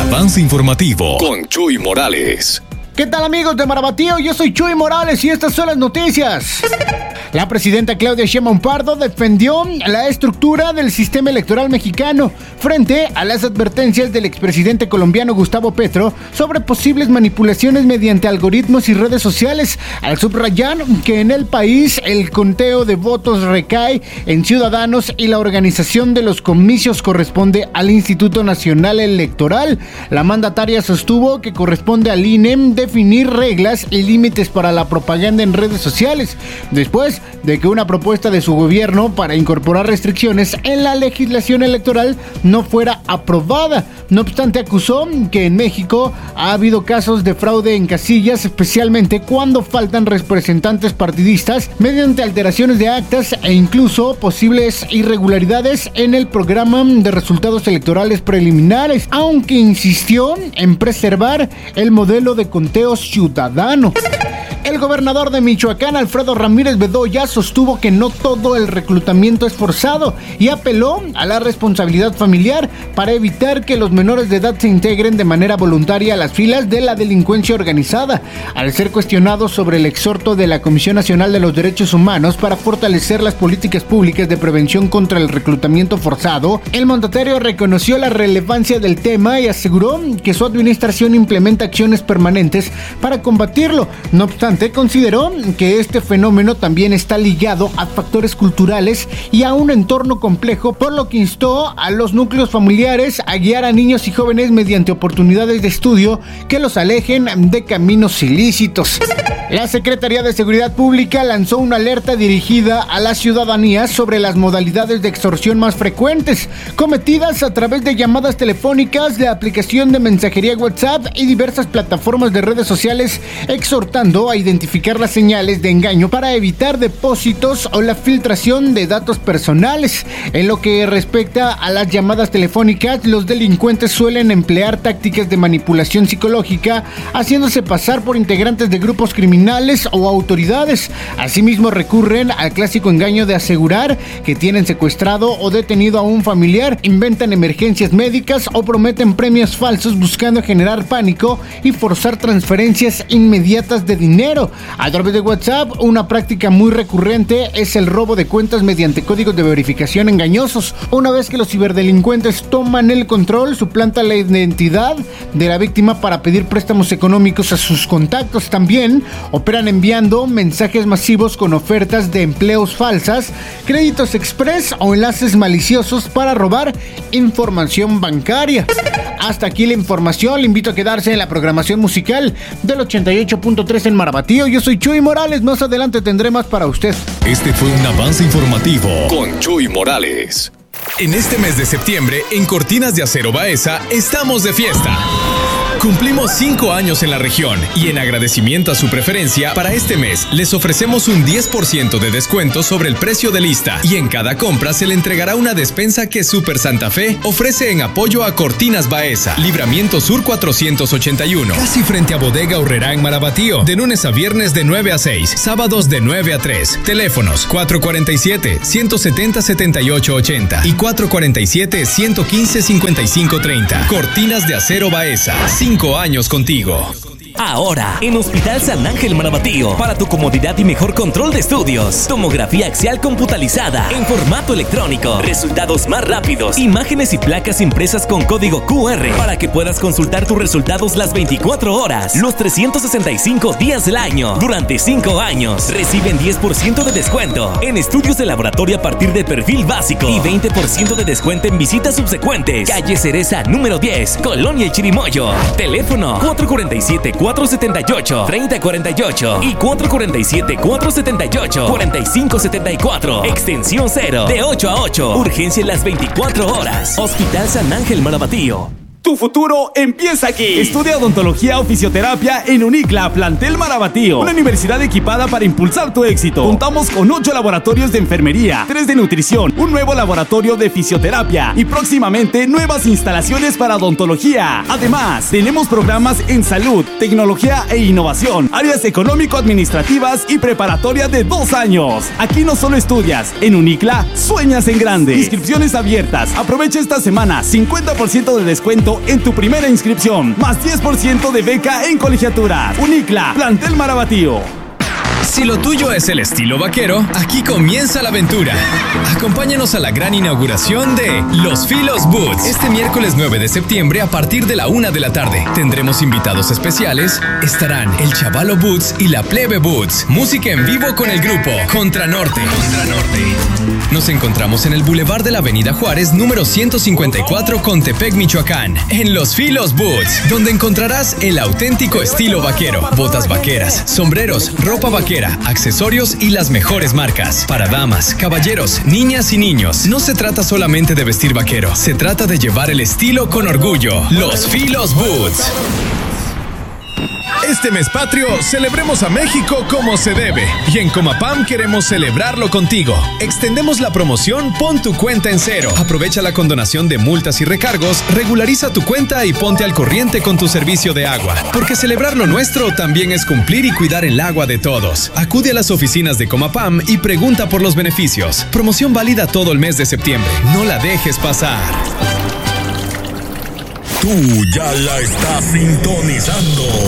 avance informativo con Chuy Morales. ¿Qué tal, amigos de Marabatío? Yo soy Chuy Morales y estas son las noticias. La presidenta Claudia Sheinbaum Pardo defendió la estructura del sistema electoral mexicano frente a las advertencias del expresidente colombiano Gustavo Petro sobre posibles manipulaciones mediante algoritmos y redes sociales, al subrayar que en el país el conteo de votos recae en ciudadanos y la organización de los comicios corresponde al Instituto Nacional Electoral. La mandataria sostuvo que corresponde al INE definir reglas y límites para la propaganda en redes sociales, después de que una propuesta de su gobierno para incorporar restricciones en la legislación electoral no fuera aprobada. No obstante, acusó que en México ha habido casos de fraude en casillas, especialmente cuando faltan representantes partidistas mediante alteraciones de actas e incluso posibles irregularidades en el programa de resultados electorales preliminares, aunque insistió en preservar el modelo de conteo ciudadano. El gobernador de Michoacán, Alfredo Ramírez Bedoya, sostuvo que no todo el reclutamiento es forzado y apeló a la responsabilidad familiar para evitar que los menores de edad se integren de manera voluntaria a las filas de la delincuencia organizada. Al ser cuestionado sobre el exhorto de la Comisión Nacional de los Derechos Humanos para fortalecer las políticas públicas de prevención contra el reclutamiento forzado, el mandatario reconoció la relevancia del tema y aseguró que su administración implementa acciones permanentes para combatirlo. No obstante, consideró que este fenómeno también está ligado a factores culturales y a un entorno complejo, por lo que instó a los núcleos familiares a guiar a niños y jóvenes mediante oportunidades de estudio que los alejen de caminos ilícitos. La Secretaría de Seguridad Pública lanzó una alerta dirigida a la ciudadanía sobre las modalidades de extorsión más frecuentes, cometidas a través de llamadas telefónicas, de aplicación de mensajería WhatsApp y diversas plataformas de redes sociales, exhortando a identificar las señales de engaño para evitar depósitos o la filtración de datos personales. En lo que respecta a las llamadas telefónicas, los delincuentes suelen emplear tácticas de manipulación psicológica, haciéndose pasar por integrantes de grupos criminales o autoridades. Asimismo, recurren al clásico engaño de asegurar que tienen secuestrado o detenido a un familiar, inventan emergencias médicas o prometen premios falsos buscando generar pánico y forzar transferencias inmediatas de dinero. A través de WhatsApp, una práctica muy recurrente es el robo de cuentas mediante códigos de verificación engañosos. Una vez que los ciberdelincuentes toman el control, suplantan la identidad de la víctima para pedir préstamos económicos a sus contactos. También operan enviando mensajes masivos con ofertas de empleos falsas, créditos express o enlaces maliciosos para robar información bancaria. Hasta aquí la información. Le invito a quedarse en la programación musical del 88.3 en Marabatío. Yo soy Chuy Morales. Más adelante tendré más para usted. Este fue un avance informativo con Chuy Morales. En este mes de septiembre, en Cortinas de Acero Baeza, estamos de fiesta. Cumplimos 5 años en la región y en agradecimiento a su preferencia, para este mes les ofrecemos un 10% de descuento sobre el precio de lista y en cada compra se le entregará una despensa que Super Santa Fe ofrece en apoyo a Cortinas Baeza, Libramiento Sur 481, casi frente a Bodega Aurrerá en Marabatío, de lunes a viernes de 9 a 6, sábados de 9 a 3. Teléfonos 447-170-7880 y 447-115-5530. Cortinas de Acero Baeza. 5 años contigo. Ahora, en Hospital San Ángel Marabatío, para tu comodidad y mejor control de estudios. Tomografía axial computalizada en formato electrónico. Resultados más rápidos. Imágenes y placas impresas con código QR para que puedas consultar tus resultados las 24 horas, los 365 días del año. Durante 5 años, reciben 10% de descuento en estudios de laboratorio a partir de perfil básico y 20% de descuento en visitas subsecuentes. Calle Cereza, número 10, Colonia El Chirimoyo. Teléfono 447-478-3048 y 447-478-4574. Extensión 0, de 8 a 8. Urgencia en las 24 horas. Hospital San Ángel Marabatío. Tu futuro empieza aquí. Estudia odontología o fisioterapia en Unicla, Plantel Marabatío. Una universidad equipada para impulsar tu éxito. Contamos con 8 laboratorios de enfermería, 3 de nutrición, un nuevo laboratorio de fisioterapia y próximamente nuevas instalaciones para odontología. Además, tenemos programas en salud, tecnología e innovación, áreas económico-administrativas y preparatoria de 2 años. Aquí no solo estudias, en Unicla sueñas en grande. Inscripciones abiertas. Aprovecha esta semana, 50% de descuento descuento en tu primera inscripción, más 10% de beca en colegiaturas. Unicla, plantel Marabatío. Si lo tuyo es el estilo vaquero, aquí comienza la aventura. Acompáñanos a la gran inauguración de Los Filos Boots. Este miércoles 9 de septiembre a partir de la 1 de la tarde. Tendremos invitados especiales. Estarán el Chavalo Boots y la Plebe Boots. Música en vivo con el grupo Contra Norte. Nos encontramos en el Boulevard de la Avenida Juárez, número 154, Contepec, Michoacán. En Los Filos Boots, donde encontrarás el auténtico estilo vaquero. Botas vaqueras, sombreros, ropa vaquera, accesorios y las mejores marcas. Para damas, caballeros, niñas y niños. No se trata solamente de vestir vaquero, se trata de llevar el estilo con orgullo. Los Filos Boots. Este mes patrio, celebremos a México como se debe. Y en Comapam queremos celebrarlo contigo. Extendemos la promoción Pon tu cuenta en cero. Aprovecha la condonación de multas y recargos, regulariza tu cuenta y ponte al corriente con tu servicio de agua. Porque celebrar lo nuestro también es cumplir y cuidar el agua de todos. Acude a las oficinas de Comapam y pregunta por los beneficios. Promoción válida todo el mes de septiembre. No la dejes pasar. Tú ya la estás sintonizando.